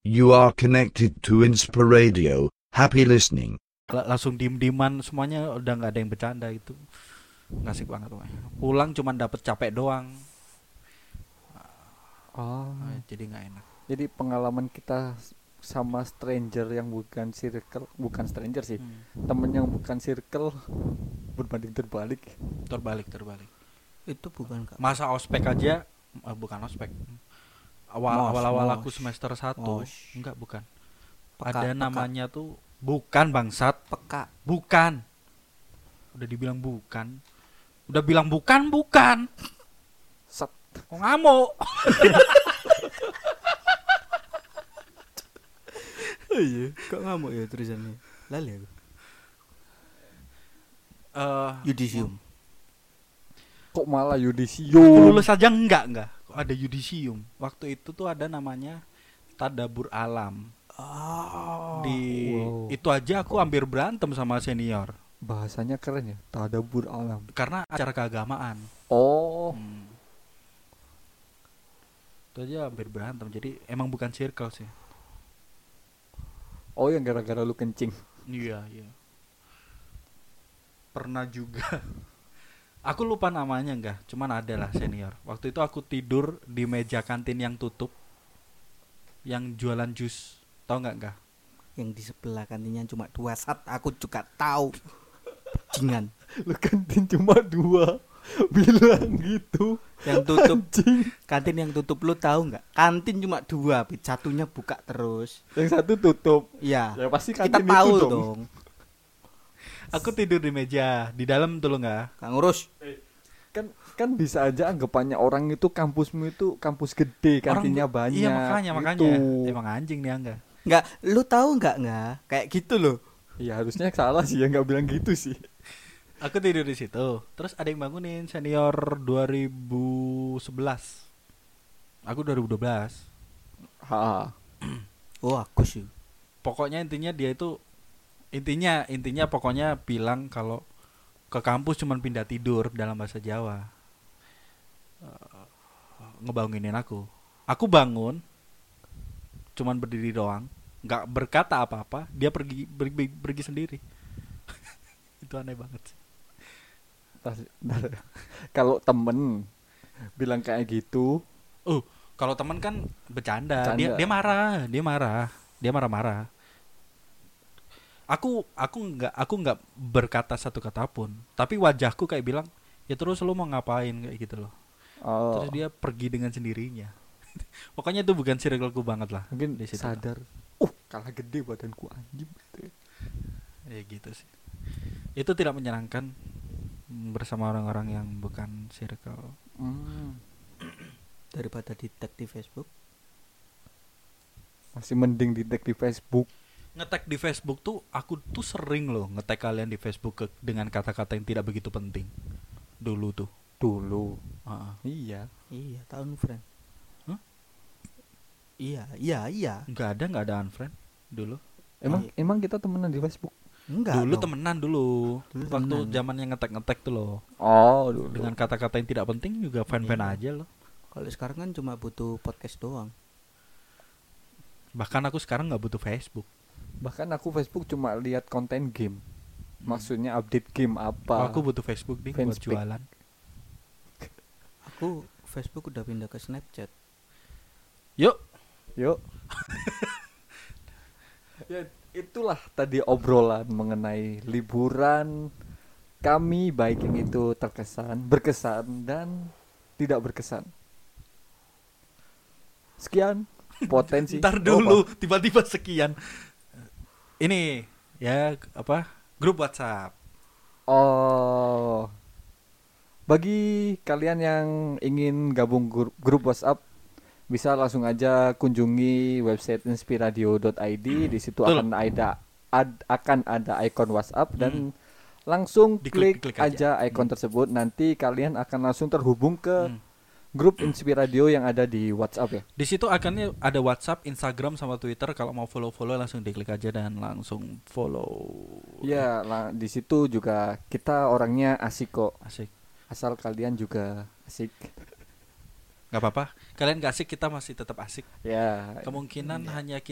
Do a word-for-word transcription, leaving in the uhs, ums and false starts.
You are connected to Inspiradio. Happy listening. L- langsung diem-dieman semuanya, udah nggak ada yang bercanda. Itu nggak asik banget pokoknya. Pulang cuman dapet capek doang. Oh, Nah, jadi nggak enak. jadi pengalaman kita sama stranger yang bukan circle, bukan stranger sih, Hmm. temen yang bukan circle berbanding terbalik. Terbalik terbalik. Itu bukan Kak. Masa ospek aja, eh, bukan ospek. Awal Mos, awal awal mos. aku semester satu, Mos. enggak bukan. Peka, Ada peka. namanya tuh bukan bangsat, Peka. bukan. Udah dibilang bukan. Udah bilang bukan bukan. Set. Kok ngamuk? Oh iya, kok ngamuk ya tulisannya. Lali aku. Eh, Yudisium. Kok malah aku yudisium? lulus aja enggak enggak. Kok ada yudisium? Waktu itu tuh ada namanya tadabur alam. Oh. Di wow. itu aja aku hampir berantem sama senior Bahasanya keren ya, tadabur alam. karena acara keagamaan. Oh, Hmm. Itu aja hampir berantem. Jadi emang bukan circle sih. oh yang gara-gara lu kencing. Iya, iya. Pernah juga. Aku lupa namanya enggak, cuman ada lah senior. Waktu itu aku tidur di meja kantin yang tutup, yang jualan jus. Tahu nggak enggak? Yang di sebelah kantinnya cuma dua sat, aku juga tahu. Bajingan. Lu kantin cuma dua, bilang gitu. Yang tutup Anjing. kantin yang tutup lu tahu nggak? Kantin cuma dua, Pit. Satunya buka terus. Yang satu tutup. Iya. Ya pasti Kita kantin tahu itu dong. dong. Aku tidur di meja, di dalam tuh lo nggak? Kang urus. Kan kan bisa aja anggapannya orang itu kampusmu itu kampus gede, kantinnya Orang- banyak. Iya makanya makanya. gitu. Emang anjing nih Angga. Nggak, lu tahu nggak nggak? Kayak gitu loh. Ya harusnya salah sih ya nggak bilang gitu sih. Aku tidur di situ. Terus ada yang bangunin senior dua ribu sebelas. Aku dua ribu dua belas. Ha. Oh, aku sih. Pokoknya intinya dia itu intinya intinya pokoknya bilang kalau ke kampus cuman pindah tidur dalam bahasa Jawa. Eh, ngebanginin aku. Aku bangun cuman berdiri doang, nggak berkata apa-apa, dia pergi pergi, pergi sendiri. Itu aneh banget sih. Tas- tar- Kalau temen bilang kayak gitu, Oh, kalau teman kan bercanda, Bercanda. dia dia marah, dia marah, dia marah-marah. Aku aku nggak aku nggak berkata satu kata pun, tapi wajahku kayak bilang, ya terus lu mau ngapain kayak gitu loh. oh, Terus dia pergi dengan sendirinya. Pokoknya itu bukan circleku banget lah. mungkin di situ. sadar. Uh, kalah gede badanku anjing. Ya gitu sih. Itu tidak menyenangkan bersama orang-orang yang bukan circle. Hmm, Daripada di tag di Facebook. masih mending di tag di Facebook. Ngetek di Facebook tuh aku tuh sering loh ngetek kalian di Facebook ke, dengan kata-kata yang tidak begitu penting. Dulu tuh. Dulu. Heeh. Iya. Iya, tahun friend. Hah? Iya, iya, iya. Nggak ada nggak ada unfriend dulu. Emang iya. emang kita temenan di Facebook? Enggak. Dulu dong. temenan dulu. Dulu Waktu temenan. zaman yang ngetek-ngetek tuh loh. Oh, dulu. Dengan kata-kata yang tidak penting juga fan-fan Iya. aja loh. Kalau sekarang kan cuma butuh podcast doang. Bahkan aku sekarang nggak butuh Facebook. Bahkan aku Facebook cuma lihat konten game. Maksudnya update game apa? Oh, aku butuh Facebook nih buat Fanspage. jualan. Aku Facebook udah pindah ke Snapchat. Yuk. Yuk. Ya, itulah tadi obrolan mengenai liburan kami, baik yang itu terkesan, berkesan dan tidak berkesan. Sekian potensi. Ntar Oh, dulu tiba-tiba sekian. Ini ya apa? Grup WhatsApp. Oh. Bagi kalian yang ingin gabung grup, grup WhatsApp, bisa langsung aja kunjungi website inspiradio dot i d. Di situ Betul. akan ada ad- akan ada ikon WhatsApp dan langsung Diklik- klik, diklik aja. aja ikon tersebut. Nanti kalian akan langsung terhubung ke Hmm. grup Inspiradio yang ada di WhatsApp ya. Di situ akan ada WhatsApp, Instagram sama Twitter. Kalau mau follow-follow langsung diklik aja dan langsung follow. Ya, lah, di situ juga kita orangnya asik kok. Asik. Asal kalian juga asik. Nggak apa-apa. Kalian gak asik, kita masih tetap asik. Ya. Kemungkinan hanya